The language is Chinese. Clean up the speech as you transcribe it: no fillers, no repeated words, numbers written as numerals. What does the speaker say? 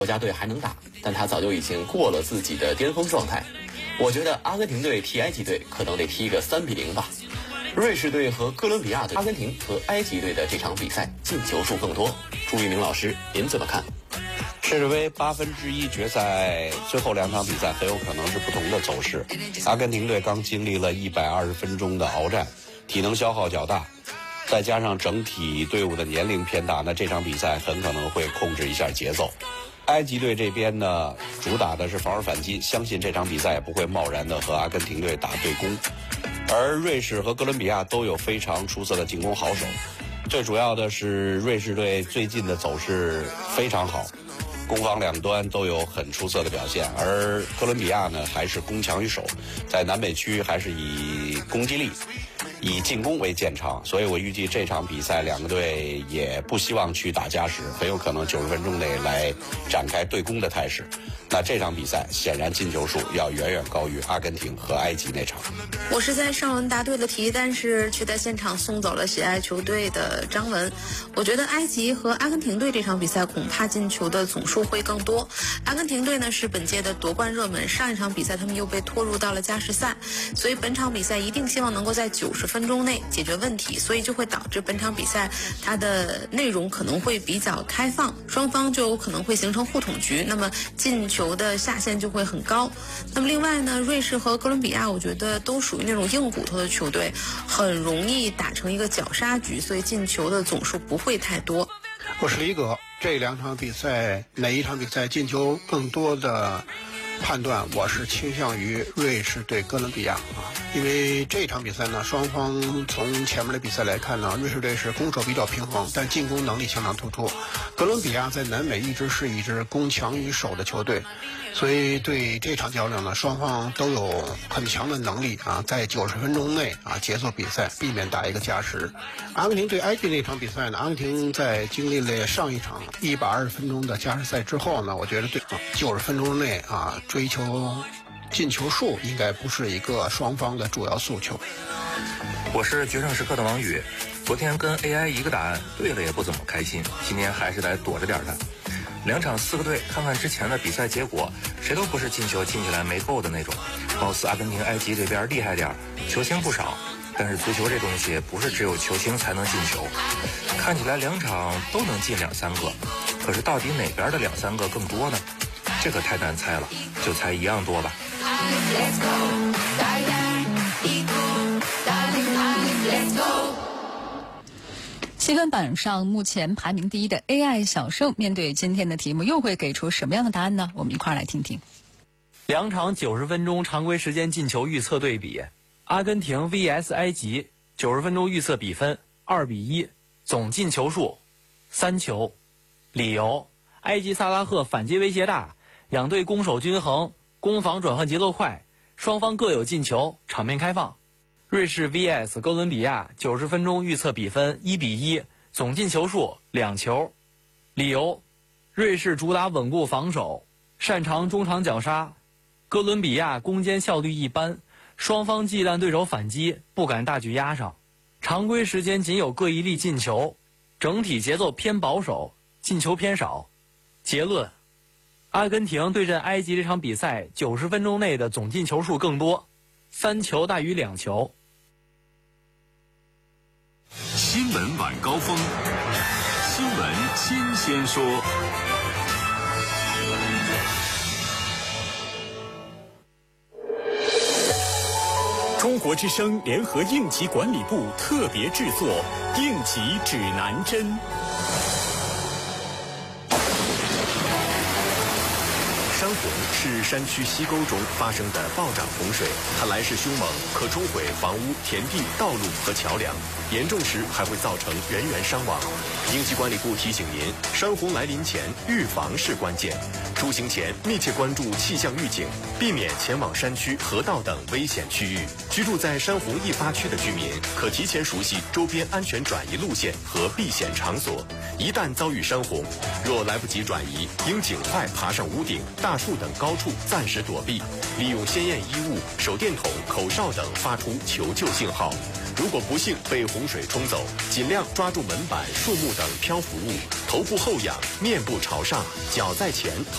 国家队还能打，但他早就已经过了自己的巅峰状态。我觉得阿根廷队踢埃及队可能得踢一个3-0吧。瑞士队和哥伦比亚队，阿根廷和埃及队的这场比赛进球数更多。朱一鸣老师，您怎么看？ 世界杯1/8决赛最后2场比赛很有可能是不同的走势。阿根廷队刚经历了120分钟的鏖战，体能消耗较大，再加上整体队伍的年龄偏大，那这场比赛很可能会控制一下节奏。埃及队这边呢，主打的是防守反击，相信这场比赛也不会贸然的和阿根廷队打对攻。而瑞士和哥伦比亚都有非常出色的进攻好手，最主要的是瑞士队最近的走势非常好，攻防两端都有很出色的表现，而哥伦比亚呢还是攻强于守，在南北区还是以攻击力、以进攻为见长，所以我预计这场比赛两个队也不希望去打加时，很有可能90分钟内来展开对攻的态势。那这场比赛显然进球数要远远高于阿根廷和埃及那场。 我是在上文答对了题，但是却在现场送走了喜爱球队的张文。我觉得埃及和阿根廷队这场比赛恐怕进球的总数会更多。阿根廷队呢是本届的夺冠热门，上一场比赛他们又被拖入到了加时赛，所以本场比赛一定希望能够在90分钟内解决问题，所以就会导致本场比赛它的内容可能会比较开放，双方就有可能会形成互捅局，那么进球的下限就会很高。那么另外呢，瑞士和哥伦比亚我觉得都属于那种硬骨头的球队，很容易打成一个绞杀局，所以进球的总数不会太多。 我是李葛，这2场比赛哪一场比赛进球更多的判断，我是倾向于瑞士对哥伦比亚因为这场比赛呢，双方从前面的比赛来看呢，瑞士队是攻守比较平衡，但进攻能力相当突出。哥伦比亚在南美一直是一支攻强于守的球队，所以对这场较量呢，双方都有很强的能力在90分钟内结束比赛，避免打一个加时。阿根廷对埃及那场比赛呢，阿根廷在经历了上一场120分钟的加时赛之后呢，我觉得对90分钟内追求进球数应该不是一个双方的主要诉求。 我是决胜时刻的王宇，昨天跟 AI 一个答案，对了也不怎么开心，今天还是得躲着点的。2场4个队，看看之前的比赛结果，谁都不是进球进起来没够的那种。貌似阿根廷、埃及这边厉害点，球星不少，但是足球这东西不是只有球星才能进球。看起来2场都能进2-3个，可是到底哪边的2-3个更多呢？这可太难猜了，就猜一样多吧。 细分榜上目前排名第1的 AI 小胜，面对今天的题目又会给出什么样的答案呢？我们一块儿来听听。 2场90分钟常规时间进球预测对比，阿根廷 vs 埃及，90分钟预测比分2-1，总进球数3球。理由：埃及萨拉赫反击威胁大，两队攻守均衡，攻防转换节奏快，双方各有进球，场面开放。瑞士 vs 哥伦比亚，90分钟预测比分1-1，总进球数2球。理由：瑞士主打稳固防守，擅长中场绞杀，哥伦比亚攻坚效率一般，双方忌惮对手反击，不敢大举压上，常规时间仅有各一粒进球，整体节奏偏保守，进球偏少。结论：阿根廷对阵埃及这场比赛90分钟内的总进球数更多，3球大于2球。 新闻晚高峰，新闻新鲜说。中国之声联合应急管理部特别制作《应急指南针》。山洪是山区溪沟中发生的暴涨洪水，它来势凶猛，可冲毁房屋、田地、道路和桥梁，严重时还会造成人员伤亡。应急管理部提醒您，山洪来临前预防是关键，出行前密切关注气象预警，避免前往山区、河道等危险区域。居住在山洪易发区的居民可提前熟悉周边安全转移路线和避险场所，一旦遭遇山洪，若来不及转移，应尽快爬上屋顶、大树等高处暂时躲避，利用鲜艳衣物、手电筒、口哨等发出求救信号。 如果不幸被洪水冲走，尽量抓住门板、树木等漂浮物，头部后仰，面部朝上，脚在前。